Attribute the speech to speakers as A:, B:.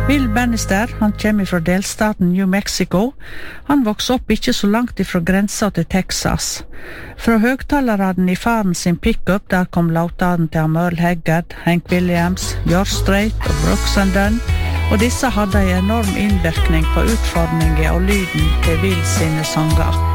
A: Will Bannister, han kommer fra delstaten New Mexico. Han vokste opp ikke så langt ifra grensa til Texas. Fra høgtaleren i faren sin pickup, der kom lautene til Merle Haggard, Hank Williams, George Strait og Brooks and Dunn, og disse hadde en enorm innvirkning på utformingen og lyden til Will sine sanger.